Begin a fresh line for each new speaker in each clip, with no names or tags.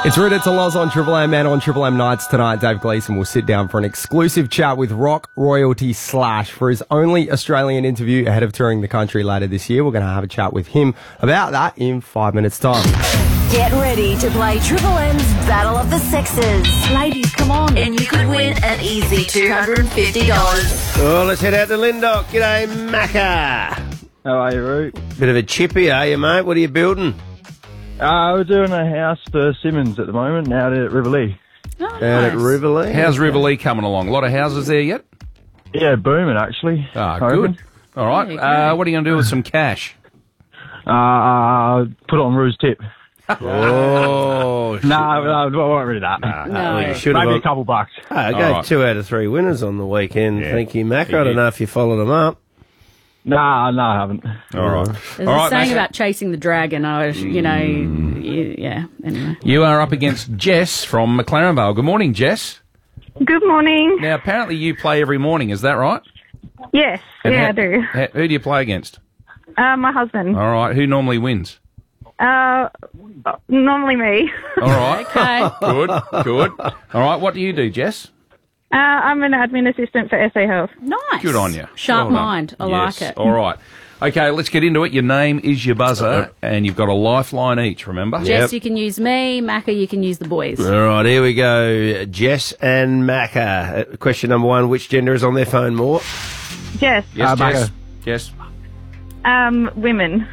It's Rude, it's a Loz on Triple M, and on Triple M Nights tonight, Dave Gleeson will sit down for an exclusive chat with rock royalty Slash for his only Australian interview ahead of touring the country later this year. We're going to have a chat with him about that in 5 minutes' time.
Get ready to play Triple M's Battle of the Sexes. Ladies, come on. And you could win an easy $250.
Well, let's head out to Linddock. G'day, Macca.
How are you, Root?
Bit of a chippy, are you, mate? What are you building?
We're doing a house for Simmons at the moment, out at Riverlea.
Oh,
Down at Riverlea.
How's Riverlea coming along? A lot of houses there yet?
Yeah, booming, actually.
Ah,
I
good.
reckon.
All right.
There you go.
What are you going to do with some cash?
Put it on Roo's tip.
Oh, shit.
No, I won't read that.
No.
You should
Maybe a
have.
couple bucks.
I gave
All right.
2 out of 3 winners on the weekend.
Yeah.
Thank you, Macca.
You
I don't
did.
know if you followed them up.
No, I haven't.
All right.
There's
All
a
right,
saying
Macca.
about chasing the dragon. Yeah. Anyway,
You are up against Jess from McLaren Vale. Good morning, Jess.
Good morning.
Now, apparently you play every morning. Is that right?
Yes,
And
yeah,
how-
I do.
Who do you play against?
My husband.
All right. Who normally wins?
Normally me.
All right.
okay.
Good. All right. What do you do, Jess?
I'm an admin assistant for SA Health.
Nice.
Good on you.
Sharp
Well done.
mind. I
Yes.
like it.
All right. Okay, let's get into it. Your name is your buzzer, and you've got a lifeline each, remember?
Jess, you can use me. Macca, you can use the boys.
All right, here we go. Jess and Macca. Question number 1, which gender is on their phone more?
Yes.
Yes, Jess.
Macca.
Yes.
Women.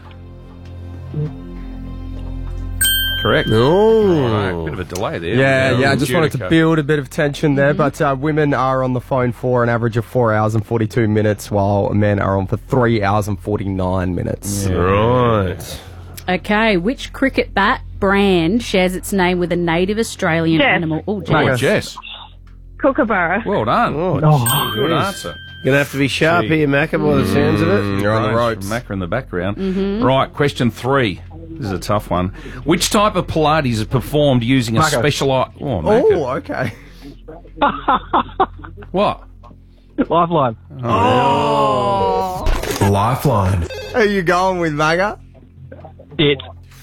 Correct.
Oh.
All right, bit of a delay there.
Yeah, I just wanted to
Judico.
build a bit of tension there, but women are on the phone for an average of 4 hours and 42 minutes, while men are on for 3 hours and 49 minutes.
Right.
Okay, which cricket bat brand shares its name with a native Australian
Jess.
animal? Oh,
Oh,
Jess.
Jess.
Kookaburra.
Well done.
Oh,
Good
geez.
answer.
You're going to have to be sharp
Gee.
here, Macca, by the sounds of it.
You're on the
Right,
ropes.
Macca in the background. Right, question 3. This is a tough one. Which type of Pilates is performed using a
Macca.
specialised... Oh, Macca.
Oh, okay.
What?
Lifeline.
Lifeline.
Who are you going with, Maga?
It.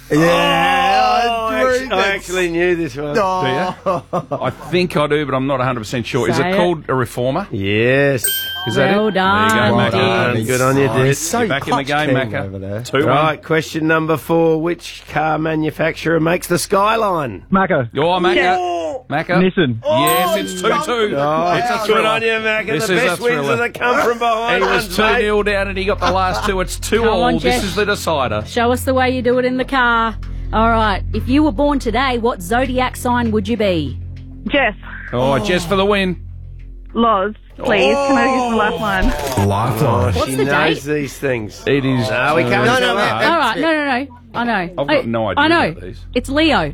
Yeah,
I actually knew this one.
I think I do, but I'm not 100% sure. Is
Say
it
it.
called a reformer?
Yes.
Is that
Well
it?
done.
There you go,
Well
Macca.
done.
Good on you, dude.
He's so
You're back in the
clutch
game,
keen
Macca.
over there.
2-1.
Right, question number 4. Which car manufacturer makes the Skyline?
Macca.
You're Macca.
Yes.
Macca.
Nissan.
Yes, it's 2-2.
Oh,
It's a
good
thriller.
on you, Macca.
This
The
is a
best wins
thriller.
are that come from behind.
He was
ones, mate.
2-0 down and he got the last 2. It's 2
Come
all.
on,
This
Jess.
is the decider.
Show us the way you do it in the car. All right. If you were born today, what zodiac sign would you be?
Jess.
Oh, Jess for the win.
Loz. Please. Can I use the lifeline?
Lifeline.
What's
She
the
knows
date?
these things.
It is.
No, we can't
No,
tell
no,
her.
All right. No. I know.
I've got no idea
I know.
about these.
It's Leo.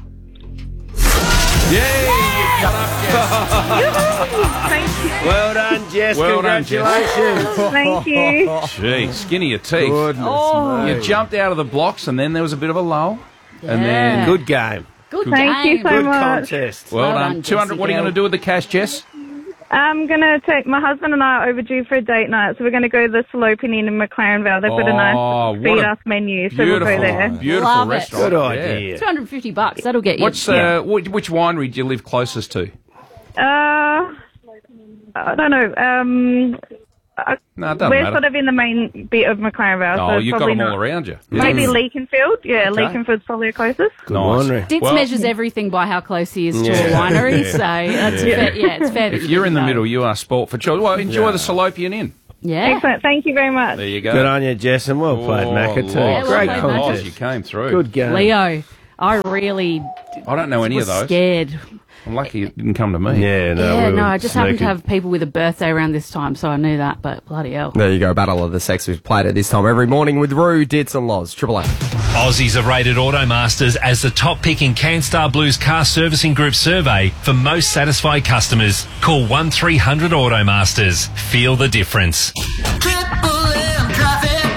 Thank you.
Well done, Jess.
Well done, Jess.
Congratulations.
Thank you.
Gee, skinny your teeth.
Goodness me.
You jumped out of the blocks and then there was a bit of a lull. And then
Good game.
Good
Thank you
game.
so
Good
much.
contest.
Well
Well
done.
done,
200.
Jessie
What are you
girl.
going to do with the cash, Jess?
I'm going to take my husband and I are overdue for a date night, so we're going to go to the Sloping Inn in McLaren Vale. They've got a
Oh,
nice
what a
feed-us menu, so we'll
Beautiful,
go there.
beautiful
Love it.
restaurant.
Good
Yeah.
idea.
$250. That'll get you.
What's which winery do you live closest to?
I don't know.
No, it doesn't
We're
matter.
sort of in the main bit of McLaren Vale,
Oh,
so
you've got
probably
them all
not.
around you.
Maybe Leakenfield. Yeah,
Okay.
Leakenfield's probably the closest.
Good
Nice.
winery.
Ditz
Well-
measures everything by how close he is to
Yeah.
a winery, so that's fair. Yeah, it's fair. that
If
you
you're in the
know.
middle, you are sport for choice. Well, enjoy the Salopian Inn.
Yeah.
Excellent. Thank you very much.
There you go.
Good on you, Jess, and well played, Macca, too.
Loz.
Yeah, well
Great
played,
Loz,
contest.
you came through.
Good game.
Leo, I really
I don't know any of
was
those.
scared.
I'm lucky it didn't come to me.
Yeah, no,
Yeah,
we
no,
were
I just happened to
sneaky.
have people with a birthday around this time, so I knew that, but bloody hell.
There you go, Battle of the Sexes played at this time every morning with Roo, Ditz and Loz. Triple M.
Aussies have rated Automasters as the top pick in CanStar Blue's car servicing group survey for most satisfied customers. Call 1300 Automasters. Feel the difference.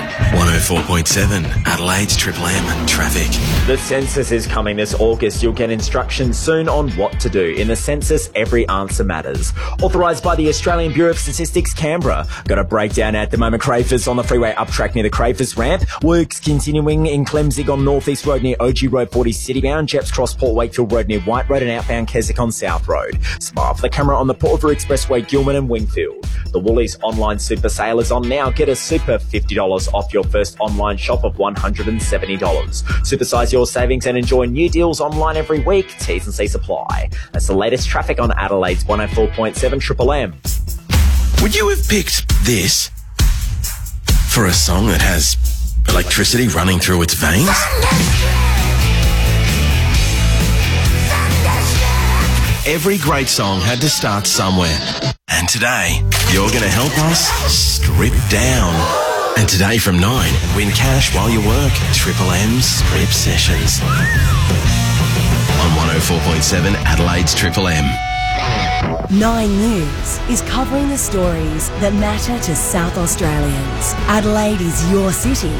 104.7 Adelaide's Triple M traffic.
The census is coming this August. You'll get instructions soon on what to do. In the census, every answer matters. Authorised by the Australian Bureau of Statistics, Canberra. Got a breakdown at the moment. Crafers on the freeway up track near the Crafers ramp. Works continuing in Clemzig on North East Road near OG Road 40 Citybound. Jeps Cross Port Wakefield Road near White Road and outbound Keswick on South Road. Smile for the camera on the Port River Expressway, Gilman and Wingfield. The Woolies online super sale is on now. Get a super $50 off your first online shop of $170. Supersize your savings and enjoy new deals online every week. T's and C's apply. That's the latest traffic on Adelaide's 104.7 Triple M.
Would you have picked this for a song that has electricity running through its veins? Every great song had to start somewhere. And today, you're going to help us strip down. And today from 9, win cash while you work. Triple M's Strip Sessions. On 104.7 Adelaide's Triple M.
9 News is covering the stories that matter to South Australians. Adelaide is your city.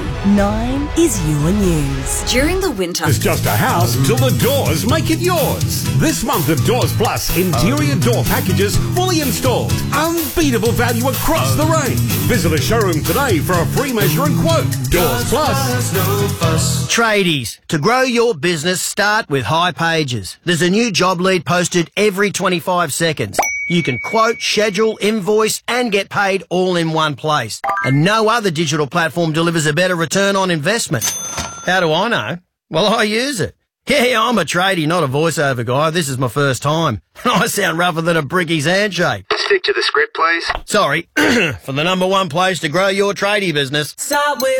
9 is your news.
During the winter.
It's just a house till the doors make it yours. This month of Doors Plus, interior door packages fully installed. Unbeatable value across the range. Visit a showroom today for a free measure and quote. Doors Plus.
Tradies, to grow your business, start with High Pages. There's a new job lead posted every 25 seconds. You can quote, schedule, invoice and get paid all in one place. And no other digital platform delivers a better return on investment. How do I know? Well, I use it. Yeah, I'm a tradie, not a voiceover guy. This is my first time. I sound rougher than a bricky's handshake.
Stick to the script, please.
Sorry, for the number one place to grow your tradie business.
Start with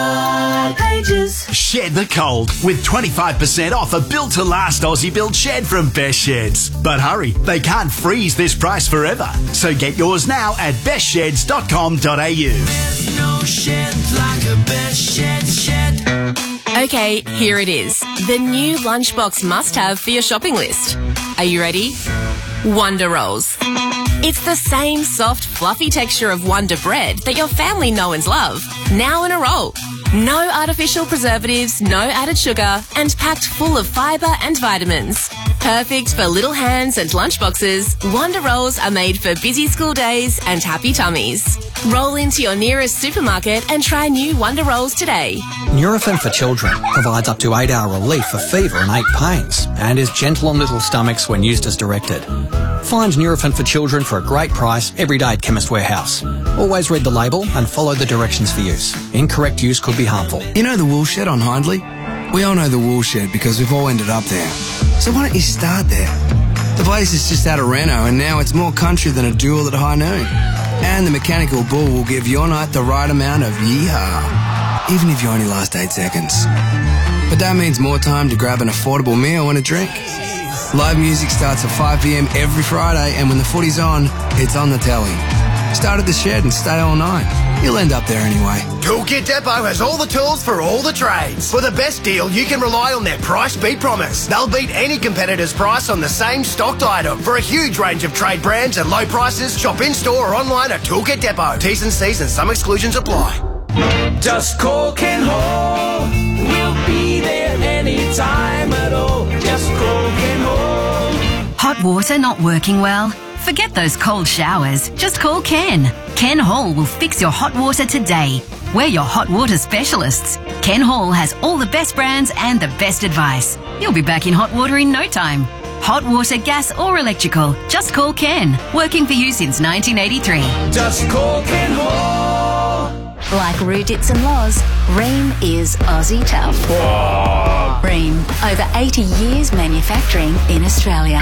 High Pages.
Shed the cold with 25% off a built-to-last Aussie built shed from Best Sheds. But hurry, they can't freeze this price forever. So get yours now at bestsheds.com.au.
There's no shed like a Best Shed.
Okay, here it is. The new lunchbox must-have for your shopping list. Are you ready? Wonder Rolls. It's the same soft, fluffy texture of Wonder Bread that your family know and love, now in a roll. No artificial preservatives, no added sugar, and packed full of fibre and vitamins. Perfect for little hands and lunchboxes, Wonder Rolls are made for busy school days and happy tummies. Roll into your nearest supermarket and try new Wonder Rolls today.
Nurofen for Children provides up to 8-hour relief for fever and ache pains and is gentle on little stomachs when used as directed. Find Nurofen for Children for a great price every day at Chemist Warehouse. Always read the label and follow the directions for use. Incorrect use could be harmful.
You know the wool shed on Hindley? We all know the wool shed because we've all ended up there. So why don't you start there? The place is just out of reno and now it's more country than a duel at high noon. And the mechanical bull will give your night the right amount of yeehaw, even if you only last 8 seconds. But that means more time to grab an affordable meal and a drink. Live music starts at 5 p.m. every Friday, and when the footy's on, it's on the telly. Start at the shed and stay all night. You'll end up there anyway.
Toolkit Depot has all the tools for all the trades. For the best deal, you can rely on their price beat promise. They'll beat any competitor's price on the same stocked item. For a huge range of trade brands and low prices, shop in-store or online at Toolkit Depot. T's and C's and some exclusions apply.
Just call Ken Hall. We'll be there anytime at all. Just call Ken Hall.
Hot water not working well? Forget those cold showers. Just call Ken. Ken Hall will fix your hot water today. We're your hot water specialists. Ken Hall has all the best brands and the best advice. You'll be back in hot water in no time. Hot water, gas or electrical. Just call Ken. Working for you since 1983.
Just call Ken Hall.
Like Rudits and Laws, Rheem is Aussie tough. Rheem, over 80 years manufacturing in Australia.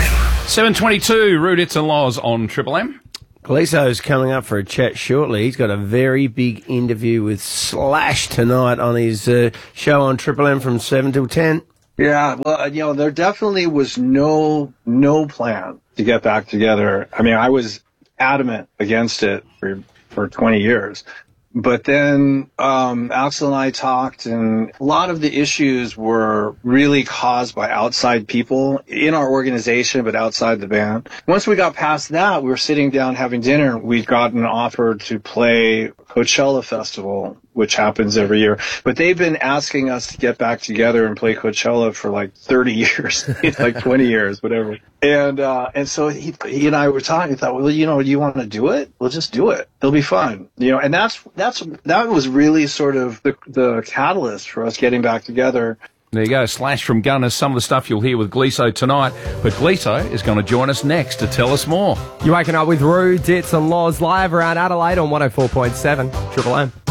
7:22, Rudits and Laws on Triple M.
Gleeso's coming up for a chat shortly. He's got a very big interview with Slash tonight on his show on Triple M from 7 till 10.
Yeah, well, there definitely was no plan to get back together. I mean, I was adamant against it for 20 years. But then Axel and I talked, and a lot of the issues were really caused by outside people in our organization, but outside the band. Once we got past that, we were sitting down having dinner. We'd gotten offered to play Coachella Festival which happens every year. But they've been asking us to get back together and play Coachella for like 30 years, like 20 years, whatever. And so he and I were talking. I thought, well, you know, do you want to do it? We'll just do it. It'll be fun, you know. And that was really sort of the catalyst for us getting back together.
There you go, Slash from Gunners, some of the stuff you'll hear with Gleeso tonight. But Gleeso is going to join us next to tell us more.
You're waking up with Roo, Ditz and Loz live around Adelaide on 104.7 Triple M.